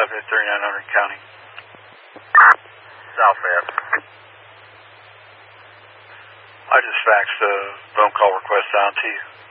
at 3900 County. Southwest. I just faxed a phone call request down to you.